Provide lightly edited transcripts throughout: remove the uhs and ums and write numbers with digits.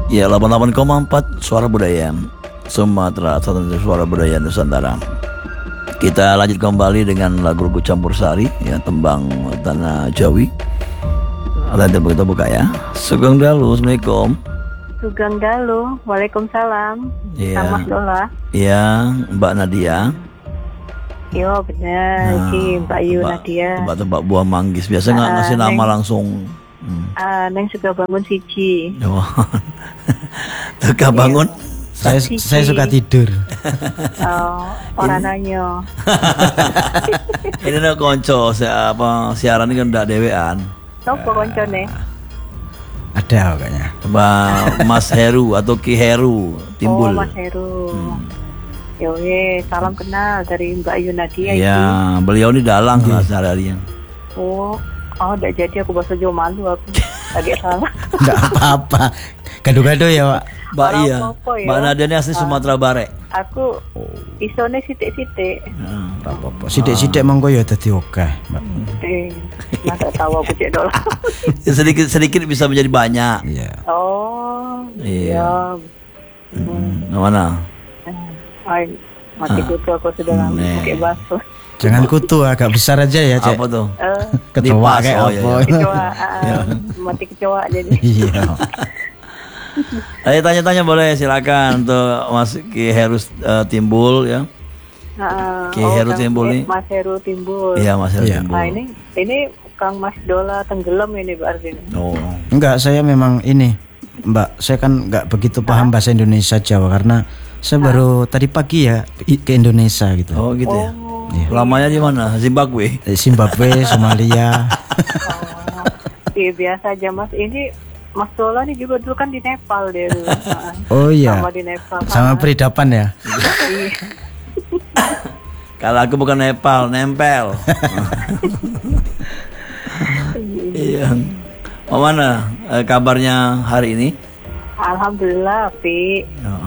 Ya 88,4 Suara Budaya Sumatera Selatan, Suara Budaya Nusantara. Kita lanjut kembali dengan lagu-lagu campur sari ya, tembang tanah Jawi. Lanjut kita buka ya. Sugeng Dalu, Assalamualaikum. Sugeng Dalu, Waalaikumsalam. Iya. Sama Dola. Iya, Mbak Nadia. Yo bener, Ki Mbak Yu Nadia. Tebak buah manggis. Biasa nggak ngasih nama langsung. Neng suka bangun siji. Oh. Suka bangun. Saya suka tidur. Orang nanya. Ini nih konco siaran ini kan udah dewean. Sopo koncone? Ada kayaknya. Mas Heru atau Ki Heru Timbul. Oh, Mas Heru. Salam kenal dari Mbak Yu Nadia. Iya, beliau ini dalang lah sehari-harian. Udah jadi aku bahasa Jawa malu aku. Agak salah. Enggak apa-apa. Gado-gado ya, Pak. Mbak iya. Ya. Mbak Nadia ini asli Sumatera Barat. Aku isone sithik-sithik. Enggak apa-apa. Sithik-sithik monggo ya dadi akeh, Mbak. Masa tahu aku cek dola. Sedikit bisa menjadi banyak. Iya. Iya. Mana? Mati kutu aku sudah lama pakai bakso. Jangan kutu, agak besar aja ya, Cek. Apa tuh? Kecoa kayak apa? Kecoa, mati kecoa jadi. Iya. Ayo tanya-tanya boleh, silakan untuk Mas Ki Heru Timbul ya. Ki Heru Timbul nih. Mas Heru Timbul. Iya, Mas Heru Timbul. Nah, ini Kang Mas Dola tenggelam ini berarti. Enggak, saya memang ini, Mbak, saya kan enggak begitu paham bahasa Indonesia Jawa karena saya baru tadi pagi ya ke Indonesia gitu. Oh gitu ya. Lamanya di mana? Zimbabwe. Zimbabwe, Somalia. Iya biasa aja Mas. Ini Mas Dola nih juga dulu kan di Nepal dia dulu. Oh iya. Sama di Nepal. Sama peridapan ya. Kalau aku bukan Nepal, nempel. Iya. Mana kabarnya hari ini? Alhamdulillah, Pi.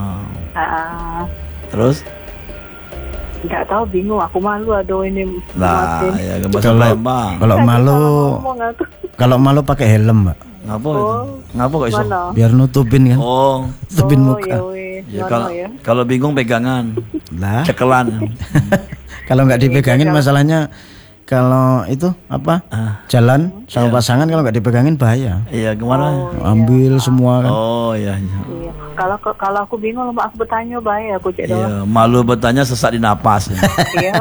Terus? Nggak tahu, bingung. Aku malu aduh ini. Lah, ya bahasa Palembang. Kalau malu pakai helm, Mbak. Ngapa kok iso? Biar nutupin kan. Nutupin muka. Ya kalau bingung pegangan. Lah. Cekelan. Kalau nggak dipegangin masalahnya kalau itu apa? Jalan sama pasangan kalau nggak dipegangin bahaya. Iya, gimana? Ambil semua kan. Oh iya. Kalau aku bingung aku bertanya bahaya aku cek doang. Iya, malu bertanya sesak di napas. Iya.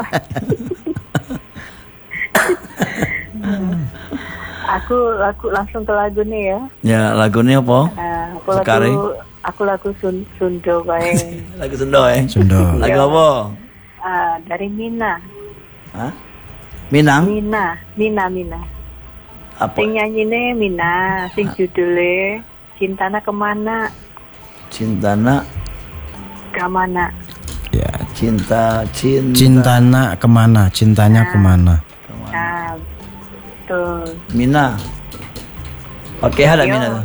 Aku langsung ke lagu nih ya. Ya, lagu ini apa? Aku lagu Sundo bae. Lagu Sundo ya? Sundo. Lagu apa? Dari Mina. Hah? Minang? Mina. Apa? Sing nyanyine Mina, sing judulnya Cintana Kemana. Cintana Ya, Cintana kemana? Cintanya kemana? Nah, betul. Mina. Pakai H ada Mina tuh?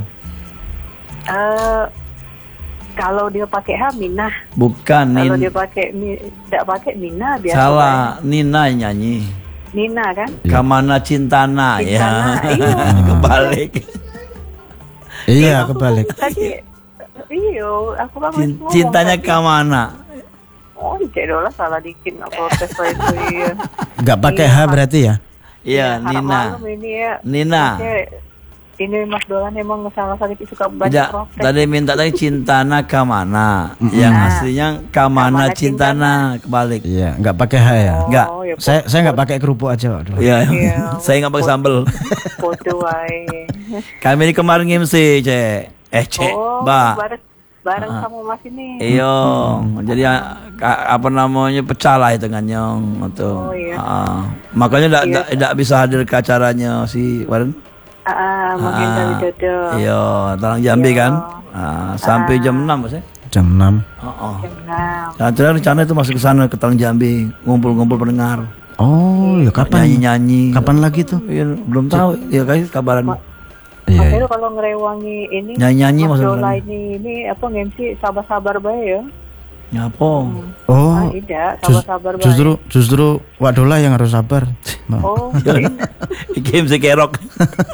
Kalau dia pakai H Mina. Bukan Kalau dia tidak pakai Mina biasa. Salah, Nina yang nyanyi. Nina kan? Kemana Cintana ya? Iya. Kebalik. Iya, kebalik. Iya, aku kan Cintanya kemana? Oh, cedolah salah dikit nggak protes itu iya. Nggak pakai H berarti ya? Iya, Nina. Ini ya. Nina. Ini Mas Dolan emang salah sakit suka banyak Tidak, protes. tadi minta tadi Cintana Kamana. Yang aslinya Kamana Cintana kebalik. Iya, nggak pakai H ya? Enggak. Ya, Saya nggak pakai kerupuk aja, Pak. Iya. Saya nggak pakai sambel. Foto wae. Kami ini kemarin MC, Cek. Cek, Mbak. Bareng sama Mas ini. Iya, jadi apa namanya pecah lah itu kan Nyong itu. Makanya tidak bisa hadir ke acaranya si Warren. Mungkin dari Dodo. Iya, Talang Jambi kan. Sampai jam 6 Mas ya. Jam 6. Jam 6. Rencana itu masuk ke sana ke Talang Jambi, ngumpul-ngumpul pendengar. Oh, ya kapan? Nyanyi-nyanyi. Kapan lagi tuh? Iya, belum tahu. Ya guys, kabaran. Iya. Kalau ngerewangi ini nyanyi maksudnya ini apa MC sabar-sabar bae ya. Nyapo. Oh. Tidak, sabar-sabar bae. Justru Wak Dola yang harus sabar. Oh. Iki MC kerok.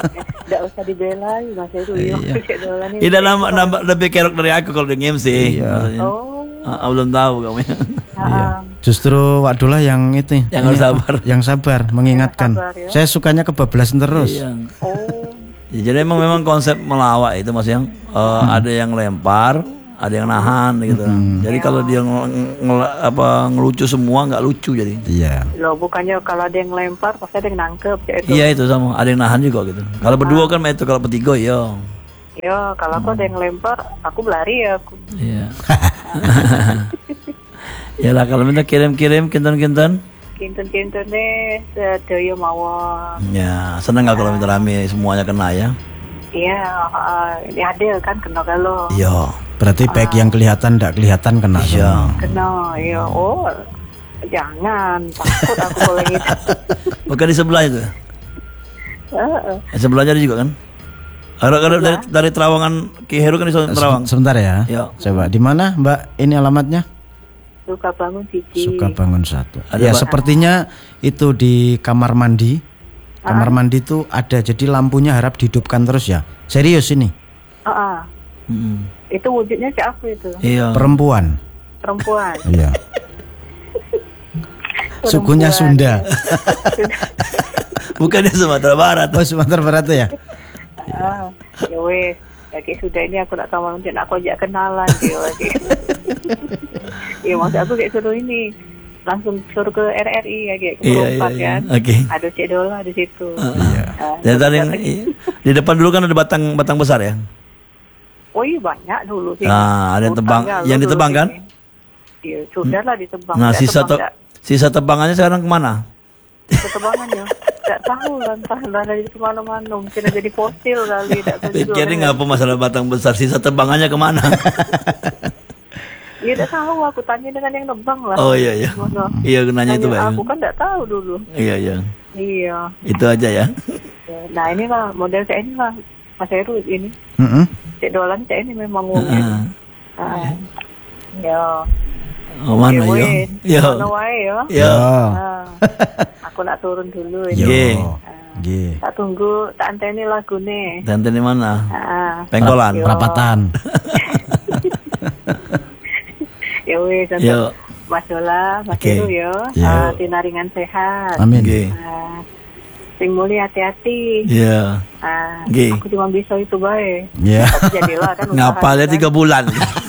Nggak usah dibelai Mas Heru. Cek Dolan ini. Tidak nambah lebih kerok dari aku kalau dia MC. Maksudnya. Oh. Belum tahu kamu. Iya. Justru Wadulah yang itu Yang harus sabar. yang sabar mengingatkan. sabar, ya. Saya sukanya kebablasan terus. Iya. Oh. Ya, jadi memang konsep melawak itu Mas yang ada yang lempar, ada yang nahan gitu. Jadi kalau dia ngelucu semua nggak lucu jadi. Iya. Loh bukannya kalau ada yang lempar pasti ada yang nangkep ya itu. Iya itu sama, ada yang nahan juga gitu. Kalau berdua kan itu, kalau bertiga ya. Ya kalau aku ada yang lempar aku berlari ya aku. Iya. Ya lah kalau minta kirim-kirim kinton-kinton. Kinten-kinten deh sedaya mawon. Ya seneng nggak kalau minta rame semuanya kena ya. Iya, ini ada kan kena kalau. Iya. Berarti baik yang kelihatan tidak kelihatan kena. Iya. Kena, ya. Oh, jangan takut aku kalau gitu. Bukan di sebelah itu. Heeh. Sebelahnya ada juga kan. Kalau dari Terawangan Ki Heru kan di Terawang. Sebentar ya. Ya. Coba di mana Mbak ini alamatnya? Suka bangun Cici. Suka bangun 1. Ada, Ya Pak? sepertinya itu di kamar mandi. Kamar mandi itu ada, jadi lampunya harap dihidupkan terus ya. Serius ini. Heeh. Itu wujudnya siapa itu? Iya. Perempuan. Perempuan. Iya. Sukunya Sunda. Bukan di Sumatera Barat. Oh Sumatera Barat tuh ya. Ya wes. Ya kayak sudah ini aku nak sama nanti aku ajak kenalan dia lagi. Iya maksud aku kayak suruh ini langsung suruh ke RRI ya kayak ke Perumpat kan. Oke. Ada Cik Dola di situ. Iya. Dan tadi di depan dulu kan ada batang besar ya. Oh iya banyak dulu sih. Nah, ada yang tebang, Hutannya yang dulu ditebang kan? sini. Iya, sudah lah ditebang. Nah, Nggak tebang, sisa tebangannya sekarang kemana? ketebangannya. Nggak tahu lah, entah dari kemana-mana. Mungkin ada jadi fosil kali. Pikirnya nggak apa masalah batang besar, sisa tebangannya kemana? Iya, nggak tahu. Aku tanya dengan yang nebang lah. Oh iya iya. Iya nanya itu Pak. Aku kan nggak tahu dulu. Iya iya. Iya. Itu aja ya. Nah ini lah model kayak ini lah Mas Heru ini. Cik Dolan kayak ini memang ngomongnya. Ya. Oh mana ya? Ya. Mana wae ya. Ya. Aku nak turun dulu ini. Nggih. Tak tunggu, tak anteni lagune. Dan di mana? Pengkolan. Perapatan. Ya wes, Yo. Mas Dola, Mas Oke. Heru ya. Ya. Tinaringan sehat. Amin. Nggih. Sing mulia hati-hati. Iya. Nggih. Aku cuma bisa itu bae. Iya. Tapi jadilah kan. Ngapalnya 3 bulan.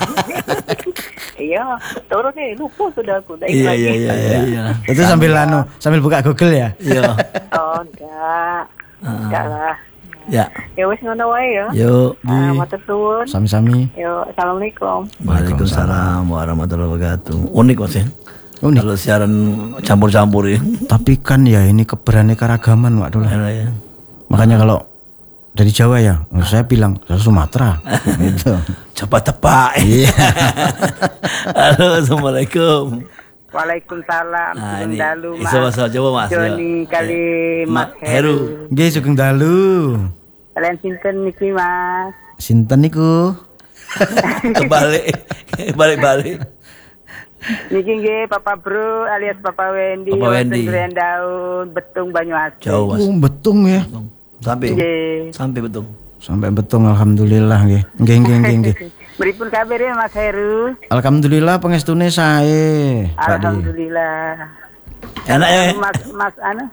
Iya, turun nih, lupa sudah aku. Iya iya iya iya. Itu sambil buka Google ya. Iya. Oh, enggak lah. Ya. Ya wis ngono wae ya. Yuk. Matur suwun. Sami-sami. Yo, assalamualaikum. Waalaikumsalam warahmatullahi wabarakatuh. Unik Mas ya. Unik. Kalau siaran campur-campur ya. Tapi kan ya ini keberaneka-ragaman Pak Dola. Ya. Makanya kalau dari Jawa ya, saya bilang saya Sumatera. Gitu. Coba tebak. Iya. Halo, assalamualaikum. Waalaikumsalam. Nah, ini Dalu iso bahasa Jawa Mas. Joni kali Mas Heru. Nggih sugeng dalu. Kalian sinten niki Mas? Sinten niku? Balik. Niki nggih Papa Bro alias Papa Wendy. Papa Wendy. Wonten Daun Betung Banyuasin. Jauh Mas. Betung ya. Sampai betul. Sampai betung alhamdulillah nggih. Nggih. Beripun kabar ya Mas Heru? Alhamdulillah pengestune sae. Alhamdulillah. Enak ya. Mas anu?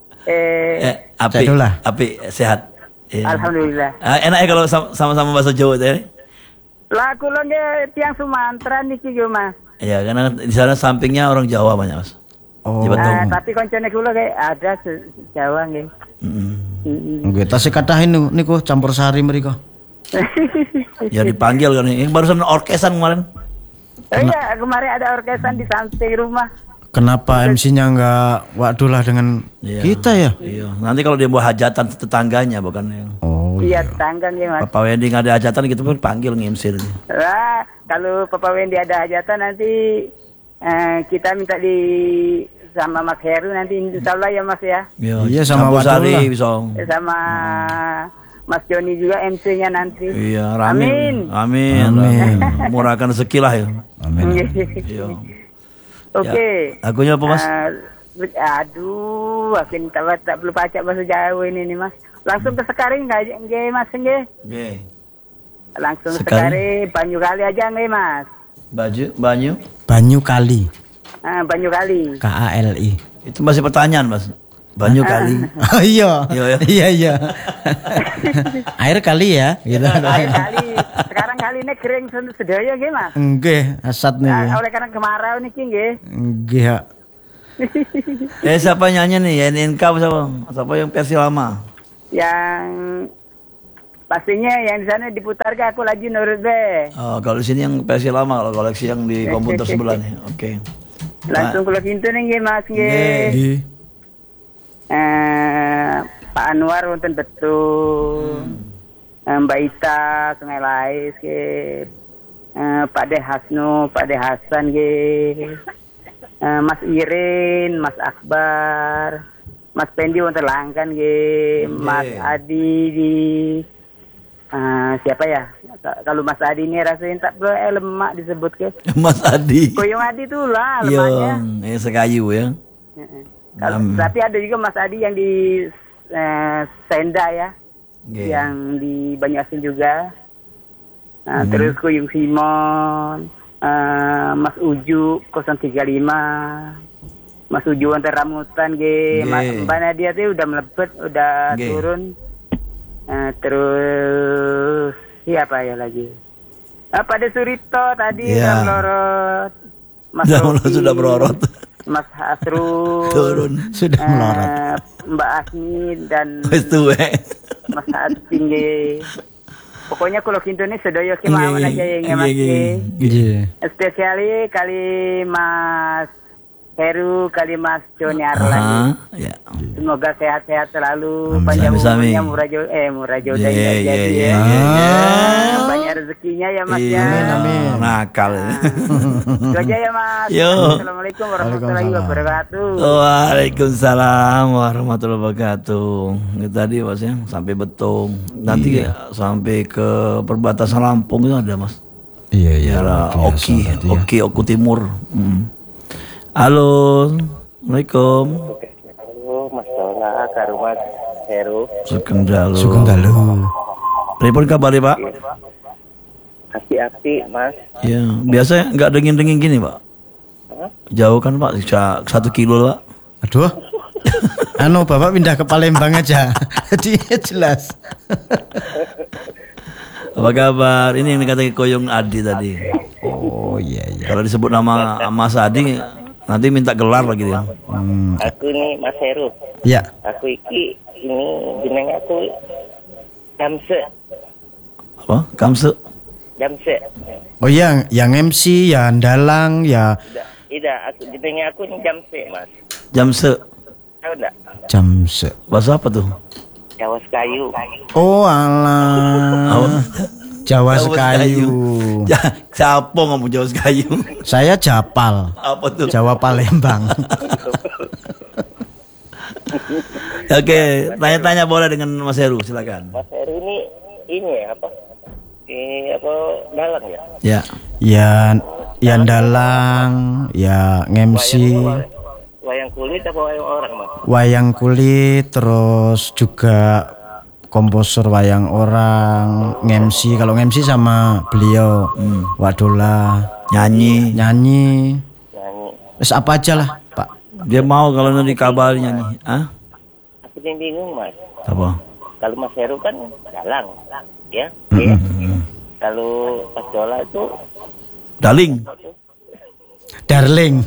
Api sehat. Ya. Alhamdulillah. Enak ya kalau sama-sama bahasa Jawa teh. Lah kula nggih tiyang Sumatera niki yo Mas. Ya, karena di sana sampingnya orang Jawa banyak Mas. Oh. Di Betung. Tapi koncone kula kayak ada Jawa nggih. Nggih, tasih kathah niku campur sari mriku. Ya dipanggil kan ini barusan orkesan kemarin. Iya, kemarin ada orkesan di samping rumah. Kenapa MC-nya enggak Wadulah dengan kita ya? Iya. Nanti kalau dia buat hajatan tetangganya bukan yang. Oh Iya, tetangga nggih Mas. Papa Wendy nggak ada hajatan gitu pun panggil nge-MC. Lah, kalau Papa Wendy ada hajatan nanti kita minta di sama Mas Heru nanti insyaallah ya Mas ya. Iya sama Wadulah. Sama Mas Joni juga MC-nya nanti. Iya, amin. Murahkan rezeki lah ya. Amin. Iya. Oke. Ya, lagunya apa Mas? Aduh, aku tak perlu baca bahasa Jawa ini nih Mas. Langsung ke Sekari nggih Mas nggih. Nggih. Langsung Sekari. Sekari Banyu Kali aja nggih Mas. Banyu. Banyu Kali. Banyu Kali. KALI. Itu masih pertanyaan, Mas. Banyu kali. Oh iya. Iya. Air kali ya, gitu. Air kali. Sekarang kali ini kering sedaya nggih Mas. Nggih, asat nih. Oleh karena kemarau niki nggih. Nggih, ya. Siapa nyanyi nih? Ya NNK siapa yang versi lama? Yang pastinya yang di sana diputar ke aku lagi nurut deh. Oh, kalau di sini yang versi lama, kalau koleksi yang di komputer sebelah nih. Oke. Langsung keluar pintu nih nggih Mas nggih. Nggih. Pak Anwar wonten betul. Mbak Ita Sungai Lais nggih. Pak De Hasno, Pak De Hasan nggih. Mas Irin, Mas Akbar, Mas Pendi wonten Langkan nggih. Mas Adi di siapa ya? Kalau Mas Adi ini rasanya tak boleh lemak disebut ke. Mas Adi. Koyong Adi tuh lah lemaknya. Iya, sekayu ya. Tapi ada juga Mas Adi yang di Senda ya. Yeah. Yang di Banyuasin juga. Terus Koyong Simon, Mas Uju 035. Mas Uju wonten Ramutan nggih. Mas Mbak Nadia tuh udah melebet, udah turun. Terus siapa ya lagi? Pada Surito tadi udah melorot. Mas Rofi, sudah melorot. Mas Hasrul Turun. Sudah melorot. Mbak Asmi dan Wes tuwe. Mas Ating nggih. Pokoknya kalau kintu ini sedaya ki mawon aja ya nggih Mas nggih. Nggih. Spesiali kali Mas Heru, kali Mas Joni Arlan. Ya. Semoga sehat-sehat selalu, Amin. panjang Sami-sami. umurnya, murah jodoh Iya, jadi iya, ya. iya. Banyak rezekinya ya Mas ya. Amin. Nakal. Itu aja ya Mas. Yo. Assalamualaikum warahmatullahi wabarakatuh. Waalaikumsalam warahmatullahi wabarakatuh. Itu tadi Mas ya, sampai Betung. Nanti sampai ke perbatasan Lampung itu ada Mas. Iya. Ya, biasa tadi ya. Oku Timur. Halo. Assalamualaikum. Halo Mas Dola, karo Mas Heru. Sugeng dalu. Pripun kabare, Pak? Api-api Mas. Ya, biasa nggak dingin-dingin gini, Pak. Jauh kan, Pak? 1 kilo, Pak. Aduh. Bapak pindah ke Palembang aja. Jadi jelas. Apa kabar? Ini yang dikatakan Koyong Adi tadi. Oh iya. Kalau disebut nama Mas Adi, nanti minta gelar lagi dia. Aku ini Mas Heru. Ya. Aku ini jeneng aku Jamse. Apa? Kamse. Jamse. Oh iya, yang MC, ya Dalang, ya Tidak, aku jeneng aku ini Jamse Mas. Jamse. Tahu enggak? Jamse. Bahasa apa tuh? Jawa Sekayu. Oh alah. Jawa Sekayu. Siapa ngomong Jawa Sekayu? Saya Japal. Apa tuh? Jawa Palembang. Oke, tanya-tanya boleh dengan Mas Heru, silakan. Mas Heru ini apa? Dalang ya? Ya. Ya Dalang, ya MC, Wayang kulit apa wayang orang Mas? wayang kulit, terus juga komposer wayang orang, MC. Kalau MC sama beliau, Wadola, Nyanyi. nyanyi. Terus apa aja lah, Pak. Dia mau kalau nanti kabar nyanyi. Ah? Aku yang bingung Mas. Apa? Kalau Mas Heru kan dalang, ya. Kalau Mas Dola itu Daling. Darling.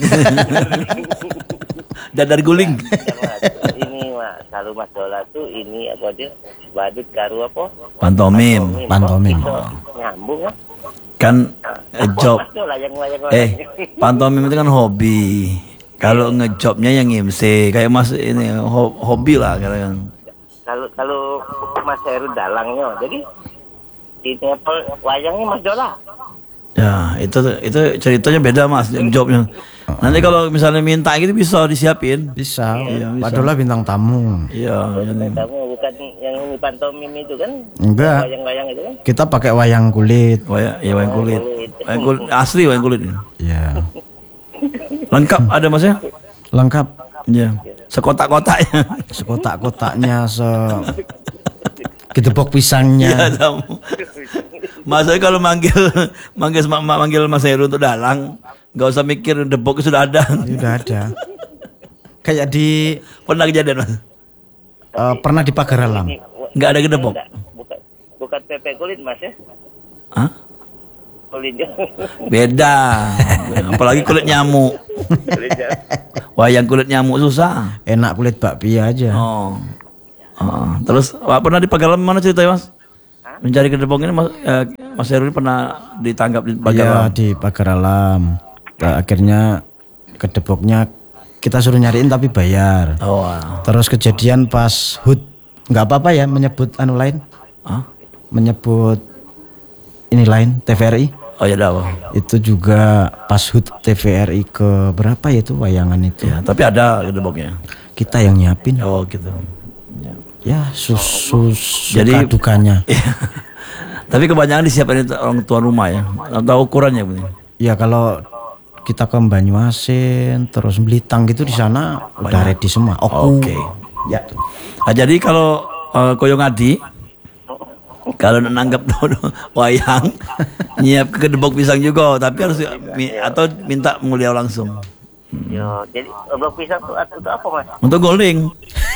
Dadar guling. ini Mas, kalau Mas Dola tuh ini apa dia? Badut karo apa? Pantomim. Pantomim. Itu nyambung kan? Kan job. Mas Dola yang wayang Pantomim itu kan hobi. Kalau ngejobnya yang MC, kayak Mas ini hobi lah kan. Kalau Mas Heru dalangnya, jadi ini apa wayangnya Mas Dola. Ya, itu ceritanya beda Mas, jobnya. Nanti kalau misalnya minta gitu bisa disiapin. Bisa. Iya, bisa. Wadola bintang tamu. Iya, ini. Kamu bukan yang ini pantomim itu kan? Enggak. Wayang-wayang itu kan? Kita pakai wayang kulit. Wayang kulit. Wayang kulit asli wayang kulit. Ya. Lengkap ada Mas ya? Lengkap. Iya. Sekotak-kotaknya. Sekotak-kotaknya Gedebok Iya pisangnya. tamu. Mas Heru kalau manggil Mas Heru untuk dalang, nggak usah mikir deboknya sudah ada. Udah ada. Kayak di Pernah kejadian Mas? pernah di Pagar Alam. Nggak ada gedebok. Bukan pepek kulit Mas ya. Hah? Kulitnya. Beda. Apalagi kulit nyamuk. Wayang kulit nyamuk susah. Enak kulit bakpia aja. Oh. Terus pernah di Pagar Alam mana ceritanya Mas? Mencari gedebok ini Mas Heru ini pernah ditangkap di Pagar Iya Alam. di Pagar Alam. Nah, akhirnya gedeboknya kita suruh nyariin tapi bayar. Oh. Wow. Terus kejadian pas HUT, nggak apa-apa ya menyebut anu lain, Hah? menyebut ini lain TVRI. Oh ya dah. Itu juga pas HUT TVRI ke berapa ya itu wayangan itu. Ya, tapi ada gedeboknya. Kita yang nyiapin. Oh gitu. Ya susu Jadi- dukanya. Tapi kebanyakan disiapkan itu orang tuan rumah ya. Tahu ukurannya bener. Ya kalau kita ke Banyuasin terus Belitang gitu di sana udah ready semua. Oke. Ya. Nah, jadi kalau Koyong Adi kalau nanggap wayang nyiap ke gedebok pisang juga, tapi harus atau minta mulia langsung. Yo, jadi blok pisang tuh itu apa Mas? Untuk golding.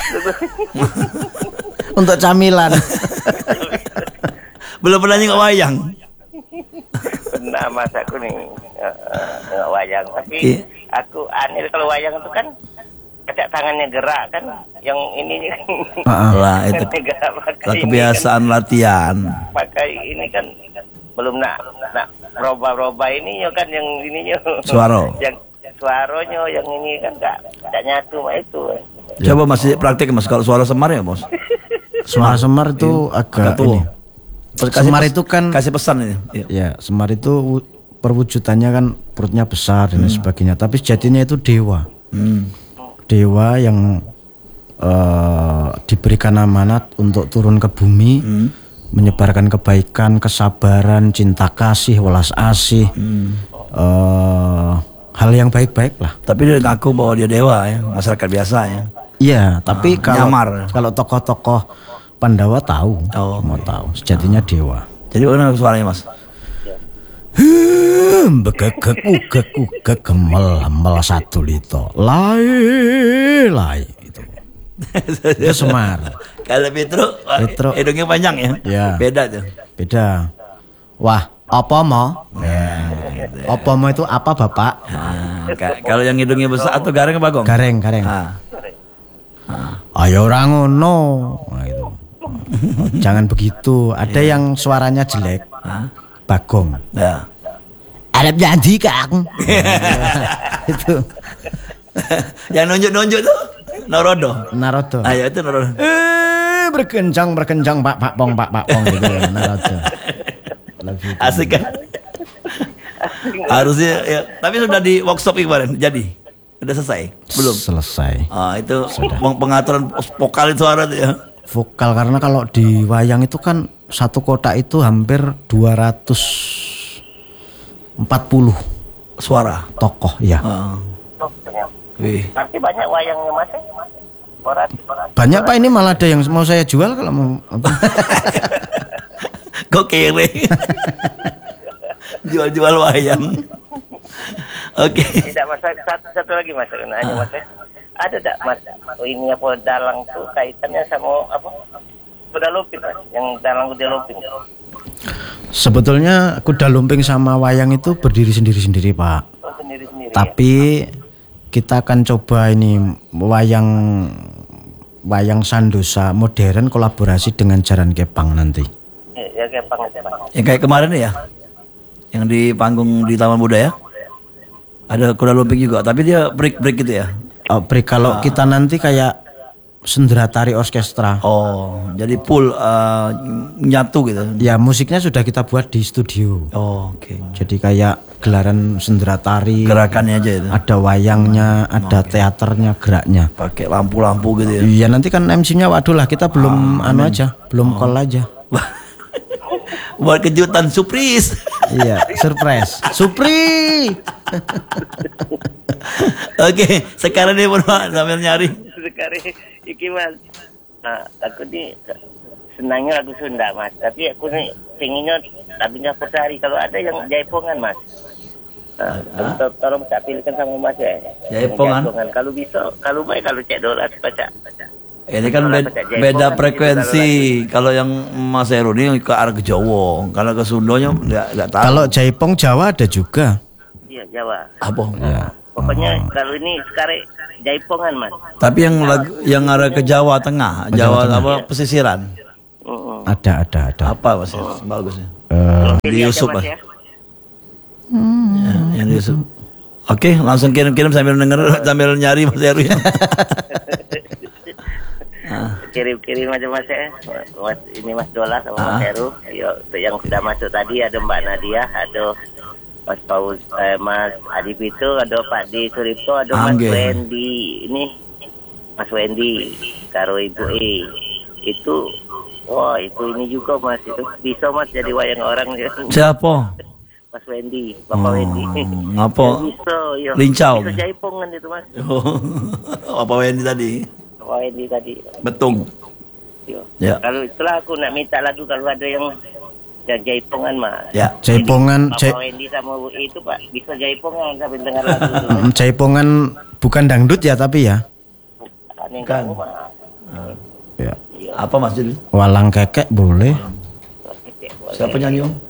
Untuk camilan. Belum pernah nengok wayang. Pernah Mas aku nih nggak wayang, tapi Iya. aku aneh kalau wayang itu kan kacak tangannya gerak kan, yang ini Lah itu gerak lah pakai ini kebiasaan latihan. kan, pakai ini kan belum nak roba ini ya kan yang ininya Suara. yang suaranya yang ini kan nggak nyatu sama itu. Coba masih praktik Mas kalau suara Semar ya, Bos. Suara Semar itu agak Agak tua. ini. Terus Semar itu kan kasih pesan ini. Iya. ya Semar itu perwujudannya kan perutnya besar dan sebagainya, tapi sejatinya itu dewa. Dewa yang diberikan amanat untuk turun ke bumi, menyebarkan kebaikan, kesabaran, cinta kasih, welas asih, hal yang baik-baik lah. Tapi dia ngaku bahwa dia dewa ya, masyarakat biasa ya. Iya, tapi nyamar. kalau tokoh-tokoh Pandawa tahu, Oh, mau tahu sejatinya dewa. Jadi bagaimana suaranya Mas? Begegek gemel satu lito, lai itu. Itu Semar. Kalau Petro, hidungnya panjang ya. Iya. Beda tuh. Beda. Wah, apa mau? Apa mau itu apa bapak? Kalau yang hidungnya besar atau gareng apa bagong? Gareng. Ah. Ayo orang ngono. Nah, itu. Jangan begitu. Ada yang suaranya jelek. Bagong. Ya. Ada janji Kang. Itu Yang nunjuk tuh Narodo. Naruto. Ayo itu Narodo. Berkencang Pak Pong gitu Naruto. Asik kan? Harusnya ya. Tapi sudah di workshop kemarin jadi. Udah selesai? Belum. Selesai. Itu pengaturan vokal itu suara tuh ya. Vokal karena kalau di wayang itu kan satu kotak itu hampir 240 Suara. tokoh ya. Wih. Tapi banyak wayangnya Mas. Borat. Banyak Pak, ini malah ada yang mau saya jual kalau mau. Kok kere. Jual-jual wayang. Oke. Tidak Mas, satu lagi Mas, nanya Mas. Ada tak Mas ini apa dalang tuh kaitannya sama apa? Kuda lumping Mas, yang dalang kuda lumping. Sebetulnya kuda lumping sama wayang itu berdiri sendiri-sendiri Pak. Oh, sendiri-sendiri. Tapi kita akan coba ini wayang Sandosa modern kolaborasi dengan Jaran Kepang nanti. Ya Kepang aja Mas. Yang kayak kemarin ya. Yang di panggung di Taman Budaya. Ada kuda lumping juga, tapi dia break gitu ya. Kalau kita nanti kayak sendera tari orkestra. Oh, jadi full nyatu gitu. Ya musiknya sudah kita buat di studio. Oh, oke. Jadi kayak gelaran sendera tari. Gerakannya aja itu. Ada wayangnya, ada teaternya, geraknya. Pakai lampu-lampu gitu ya. Iya nanti kan MC-nya waduh lah kita belum belum call aja. Buat kejutan surprise. Iya, surprise. Supri. Oke, sekarang dia pun sambil nyari. Sekarang iki Mas. Nah, aku di senangnya lagu Sunda Mas, tapi aku nih pengennya lagunya Persari. Kalau ada yang Jaipongan Mas, tolong tak pilihkan sama Mas ya. Jaipongan. Kalau bisa, kalau baik kalau cek dolar baca. Ini kan beda frekuensi. Kalau yang Mas Heru ini ke arah ke Jawa, kalau ke Sundanya nggak tahu. Kalau Jaipong Jawa ada juga. Iya Jawa. Apa? Ya. Pokoknya kalau ini sekarang Jaipongan Mas. Tapi yang arah ke Jawa Tengah, Jawa apa pesisiran. Ada. Apa Mas? Bagusnya. Pilih aja, Yusuf Mas, ya. ya. Yang di Yusuf. Oke, langsung kirim sambil denger sambil nyari Mas Heru ya. Kirim aja Mas ya. Mas, ini Mas Dola sama Mas Heru. Untuk yang sudah masuk tadi ada Mbak Nadia, ada Mas Paul, Mas Adi Pito, ada Pak Di Suripto, ada Mas Wendy. Ini Mas Wendy, karo Ibu E. Itu itu ini juga Mas, itu bisa Mas jadi wayang orang ya. Siapa? Mas Wendy, Bapak Wendy. Ngapa? Bisa, ya. Lincau. Bisa Jaipongan itu Mas. Apa Wendy tadi? Bapak Wendy tadi. Betung. Yo. Ya. Kalau itulah aku nak minta lagu kalau ada yang Jaipongan Mas. Ya. Jaipongan Bapak Wendy sama Bu itu Pak bisa Jaipongan sambil dengar lagu. Jaipongan bukan dangdut ya tapi ya. Bukan. Ya. Apa Mas Judul? Walang kekek boleh. Siapa nyanyi Om?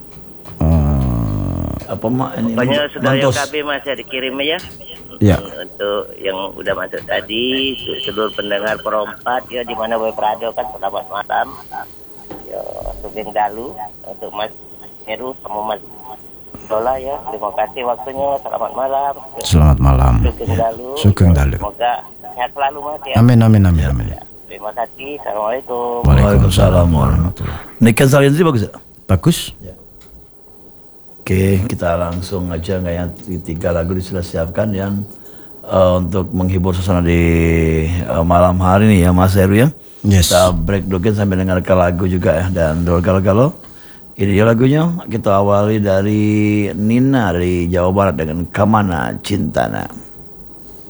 Apa mak ini? Pokoknya sudah yang KB Mas ya dikirim ya. Ya. Untuk yang udah masuk tadi, seluruh pendengar perompat ya di mana Boy Prado kan selamat malam. Ya, Sugeng Dalu untuk Mas Heru sama Mas Dola ya. Terima kasih waktunya. Selamat malam. Selamat malam. Sugeng Dalu. Semoga sehat selalu Mas ya. Amin. Terima kasih. Assalamualaikum. Waalaikumsalam warahmatullahi. Niken Saliansi bagus ya? Bagus. Ya. Oke, kita langsung aja nggak ya, 3 lagu sudah siapkan yang untuk menghibur suasana di malam hari ini ya Mas Heru ya. Yes. Kita break dulu sambil dengarkan lagu juga ya. Dan kalau ini dia lagunya, kita awali dari Nina dari Jawa Barat dengan Kemana Cintana.